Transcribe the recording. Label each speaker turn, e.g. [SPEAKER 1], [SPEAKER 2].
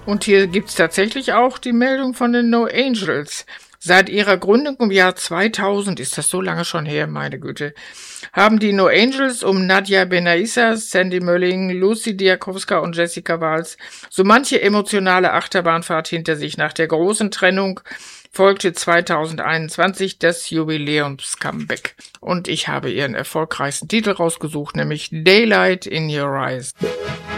[SPEAKER 1] Und hier gibt's tatsächlich auch die Meldung von den No Angels. Seit ihrer Gründung im Jahr 2000, ist das so lange schon her, meine Güte, haben die No Angels um Nadja Benaissa, Sandy Mölling, Lucy Diakowska und Jessica Wals so manche emotionale Achterbahnfahrt hinter sich. Nach der großen Trennung folgte 2021 das Jubiläums-Comeback. Und ich habe ihren erfolgreichsten Titel rausgesucht, nämlich Daylight in Your Eyes.